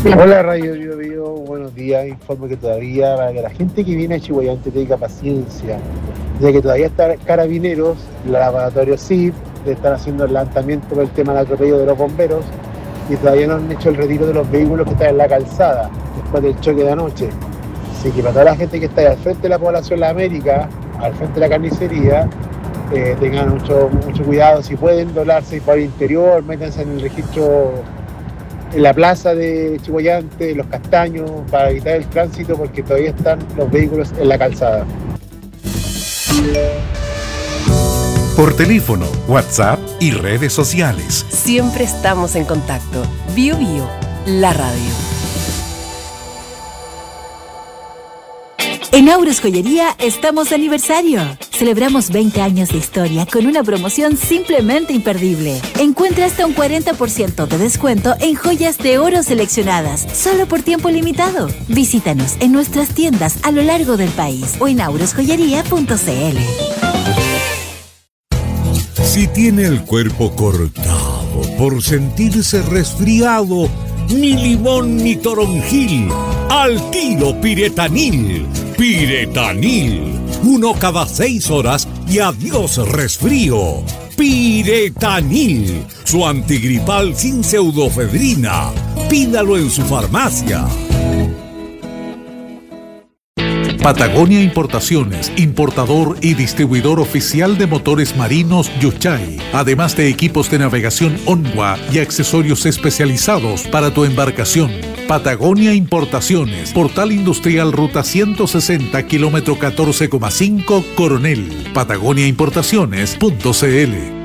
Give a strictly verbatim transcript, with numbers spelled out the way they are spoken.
Hola Radio Bio Bio, buenos días. Informo que todavía, para que la gente que viene a Chihuayante tenga paciencia, ya que todavía están Carabineros, el laboratorio S I P, están haciendo el levantamiento por el tema del atropello de los bomberos y todavía no han hecho el retiro de los vehículos que están en la calzada después del choque de anoche. Así que para toda la gente que está al frente de la población de la América, al frente de la carnicería, eh, tengan mucho, mucho cuidado. Si pueden doblarse para el interior, métanse en el registro en la plaza de Chihuayante, Los Castaños, para evitar el tránsito porque todavía están los vehículos en la calzada. Por teléfono, WhatsApp y redes sociales. Siempre estamos en contacto. Bio Bio, la radio. En Auros Joyería estamos de aniversario. Celebramos veinte años de historia con una promoción simplemente imperdible. Encuentra hasta un cuarenta por ciento de descuento en joyas de oro seleccionadas, solo por tiempo limitado. Visítanos en nuestras tiendas a lo largo del país o en auros joyería punto c l. Si tiene el cuerpo cortado por sentirse resfriado, ni limón ni toronjil, al tiro Piretanil. Piretanil, uno cada seis horas y adiós resfrío. Piretanil, su antigripal sin pseudofedrina. Pídalo en su farmacia. Patagonia Importaciones, importador y distribuidor oficial de motores marinos Yuchay, además de equipos de navegación Onwa y accesorios especializados para tu embarcación. Patagonia Importaciones, Portal Industrial Ruta ciento sesenta, kilómetro catorce coma cinco, Coronel. Patagonia Importaciones punto c l.